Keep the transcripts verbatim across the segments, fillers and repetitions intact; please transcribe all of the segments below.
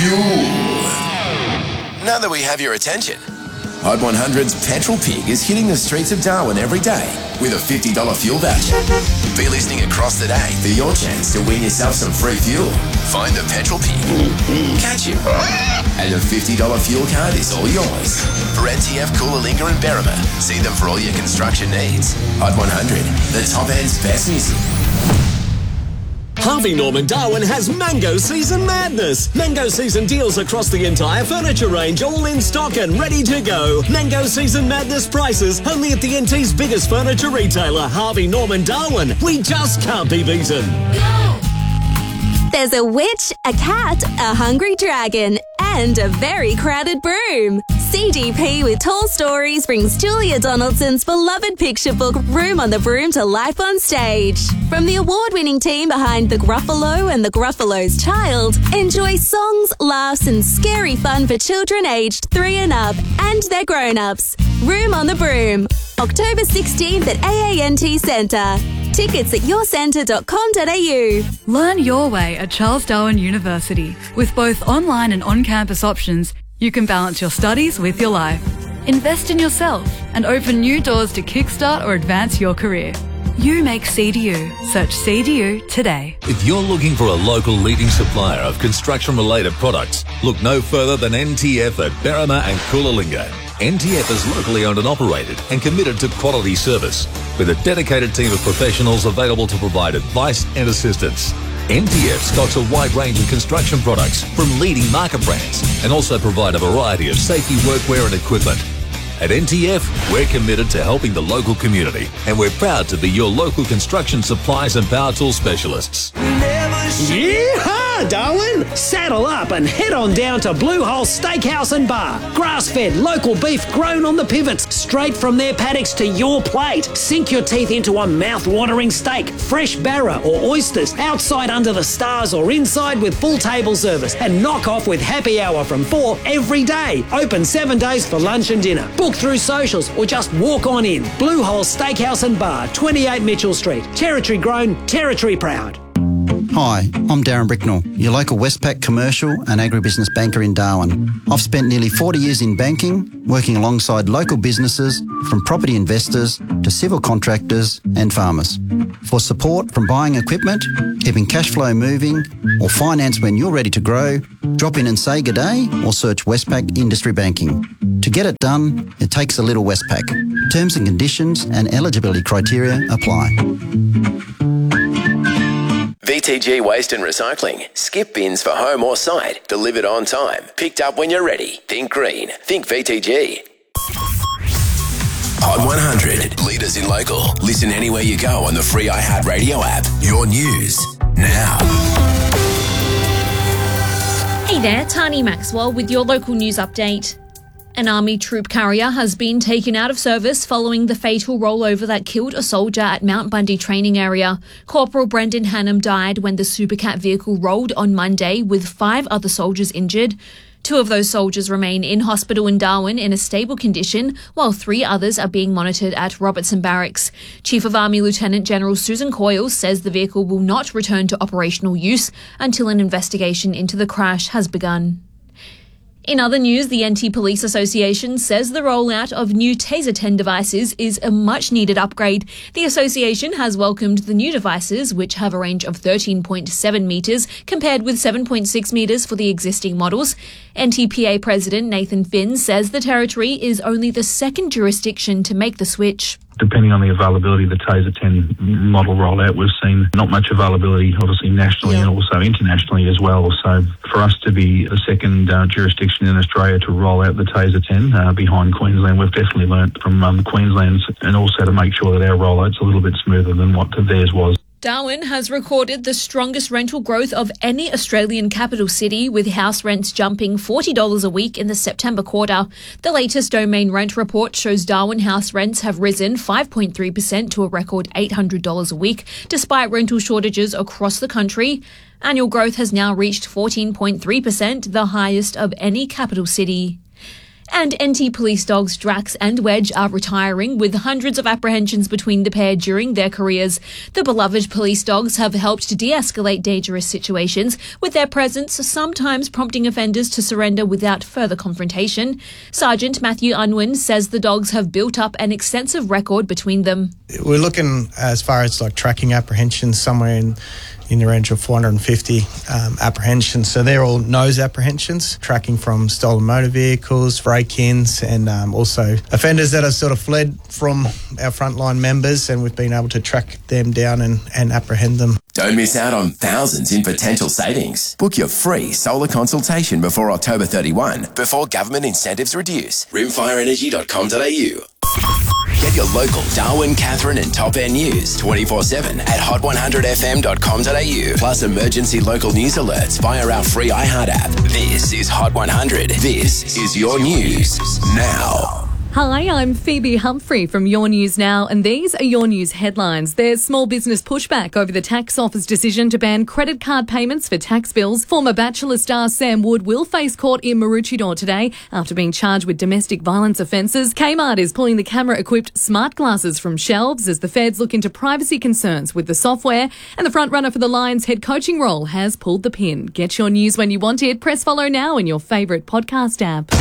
Fuel. Now that we have your attention, Hot one hundred's Petrol Pig is hitting the streets of Darwin every day with a fifty dollars fuel voucher. Be listening across the day for your chance to win yourself some free fuel. Find the Petrol Pig, catch him, and a fifty dollars fuel card is all yours. For N T F, Coolalingga and Berrima, see them for all your construction needs. Hot one hundred, the top end's best music. Harvey Norman Darwin has Mango Season Madness. Mango Season deals across the entire furniture range, all in stock and ready to go. Mango Season Madness prices only at the N T's biggest furniture retailer, Harvey Norman Darwin. We just can't be beaten. Go! There's a witch, a cat, a hungry dragon, and a very crowded broom. C D P with Tall Stories brings Julia Donaldson's beloved picture book Room on the Broom to life on stage. From the award-winning team behind The Gruffalo and The Gruffalo's Child, enjoy songs, laughs and scary fun for children aged three and up and their grown-ups. Room on the Broom, October sixteenth at A A N T Centre. Tickets at your centre dot com dot a u. Learn your way at Charles Darwin University. With both online and on-campus options, you can balance your studies with your life. Invest in yourself and open new doors to kickstart or advance your career. You make C D U. Search C D U today. If you're looking for a local leading supplier of construction-related products, look no further than N T F at Berrima and Coolalingga. N T F is locally owned and operated and committed to quality service, with a dedicated team of professionals available to provide advice and assistance. N T F stocks a wide range of construction products from leading market brands and also provide a variety of safety workwear and equipment. At N T F, we're committed to helping the local community, and we're proud to be your local construction supplies and power tool specialists. Yeehaw, Darwin! Saddle up and head on down to Blue Hole Steakhouse and Bar. Grass-fed local beef grown on the pivots, straight from their paddocks to your plate. Sink your teeth into a mouth-watering steak, fresh barra or oysters, outside under the stars or inside with full table service, and knock off with happy hour from four every day. Open seven days for lunch and dinner. Book through socials or just walk on in. Blue Hole Steakhouse and Bar, twenty-eight Mitchell Street. Territory grown, territory proud. Hi, I'm Darren Bricknell, your local Westpac commercial and agribusiness banker in Darwin. I've spent nearly forty years in banking, working alongside local businesses, from property investors to civil contractors and farmers. For support from buying equipment, keeping cash flow moving, or finance when you're ready to grow, drop in and say good day or search Westpac Industry Banking. To get it done, it takes a little Westpac. Terms and conditions and eligibility criteria apply. V T G Waste and Recycling. Skip bins for home or site. Delivered on time. Picked up when you're ready. Think green. Think V T G. Hot one hundred. Leaders in local. Listen anywhere you go on the free iHeartRadio app. Your news now. Hey there, Tani Maxwell with your local news update. An Army troop carrier has been taken out of service following the fatal rollover that killed a soldier at Mount Bundy training area. Corporal Brendan Hannum died when the Supercat vehicle rolled on Monday, with five other soldiers injured. Two of those soldiers remain in hospital in Darwin in a stable condition, while three others are being monitored at Robertson Barracks. Chief of Army Lieutenant General Susan Coyle says the vehicle will not return to operational use until an investigation into the crash has begun. In other news, the N T Police Association says the rollout of new Taser ten devices is a much-needed upgrade. The association has welcomed the new devices, which have a range of thirteen point seven metres, compared with seven point six metres for the existing models. N T P A President Nathan Finn says the Territory is only the second jurisdiction to make the switch. Depending on the availability of the Taser ten model rollout, we've seen not much availability, obviously nationally yeah. and also internationally as well. So for us to be a second uh, jurisdiction in Australia to roll out the Taser ten uh, behind Queensland, we've definitely learnt from um, Queensland's, and also to make sure that our rollout's a little bit smoother than what theirs was. Darwin has recorded the strongest rental growth of any Australian capital city, with house rents jumping forty dollars a week in the September quarter. The latest Domain Rent report shows Darwin house rents have risen five point three percent to a record eight hundred dollars a week, despite rental shortages across the country. Annual growth has now reached fourteen point three percent, the highest of any capital city. And N T police dogs Drax and Wedge are retiring, with hundreds of apprehensions between the pair during their careers. The beloved police dogs have helped to de-escalate dangerous situations, with their presence sometimes prompting offenders to surrender without further confrontation. Sergeant Matthew Unwin says the dogs have built up an extensive record between them. We're looking as far as like tracking apprehensions somewhere in in the range of four hundred fifty um, apprehensions. So they're all nose apprehensions, tracking from stolen motor vehicles, break-ins, and um, also offenders that have sort of fled from our frontline members, and we've been able to track them down and, and apprehend them. Don't miss out on thousands in potential savings. Book your free solar consultation before October thirty-first, before government incentives reduce. rimfire energy dot com dot a u. Get your local Darwin, Catherine and Top End news twenty-four seven at hot one hundred f m dot com dot a u. Plus emergency local news alerts via our free iHeart app. This is Hot one hundred. This is your news now. Hi, I'm Phoebe Humphrey from Your News Now, and these are Your News headlines. There's small business pushback over the tax office decision to ban credit card payments for tax bills. Former Bachelor star Sam Wood will face court in Maroochydore today after being charged with domestic violence offences. Kmart is pulling the camera-equipped smart glasses from shelves as the feds look into privacy concerns with the software, and the frontrunner for the Lions head coaching role has pulled the pin. Get your news when you want it. Press follow now in your favourite podcast app.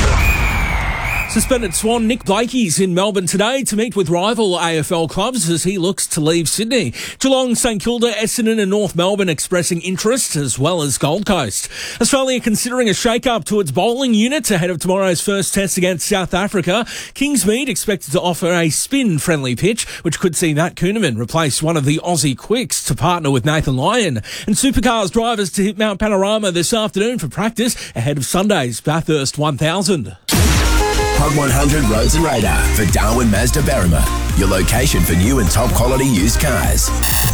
Suspended Swan Nick Blakey's in Melbourne today to meet with rival A F L clubs as he looks to leave Sydney. Geelong, St Kilda, Essendon and North Melbourne expressing interest, as well as Gold Coast. Australia considering a shake-up to its bowling unit ahead of tomorrow's first test against South Africa. Kingsmead expected to offer a spin-friendly pitch, which could see Matt Kuhneman replace one of the Aussie quicks to partner with Nathan Lyon. And Supercars drivers to hit Mount Panorama this afternoon for practice ahead of Sunday's Bathurst one thousand. Hot one hundred Roads and Radar for Darwin Mazda Berrima, your location for new and top quality used cars.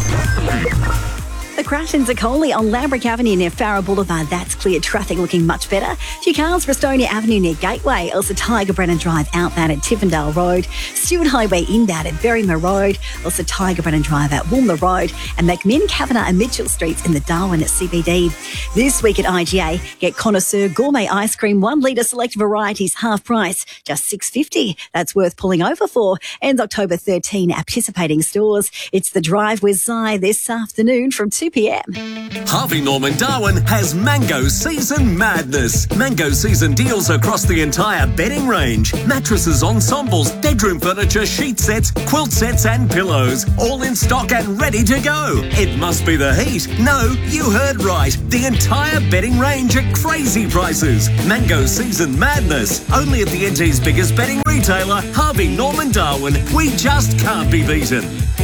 The crash in Zaccoli on Lambrick Avenue near Farrer Boulevard. That's clear. Traffic looking much better. Few cars for Estonia Avenue near Gateway. Also Tiger Brennan Drive outbound at Tippendale Road. Stewart Highway inbound at Berrima Road. Also Tiger Brennan Drive at Woomera Road. And McMinn, Kavanagh and Mitchell Streets in the Darwin at C B D. This week at I G A, get Connoisseur Gourmet Ice Cream, one litre select varieties, half price, just six dollars fifty. That's worth pulling over for. Ends October thirteenth at participating stores. It's The Drive with Zy this afternoon from two p m. Harvey Norman Darwin has Mango Season Madness. Mango Season deals across the entire bedding range. Mattresses, ensembles, bedroom furniture, sheet sets, quilt sets and pillows. All in stock and ready to go. It must be the heat. No, you heard right. The entire bedding range at crazy prices. Mango Season Madness. Only at the N T's biggest bedding retailer, Harvey Norman Darwin. We just can't be beaten.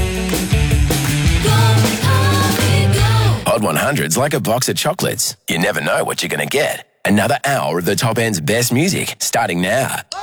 Hot one hundred's like a box of chocolates. You never know what you're going to get. Another hour of the Top End's best music, starting now.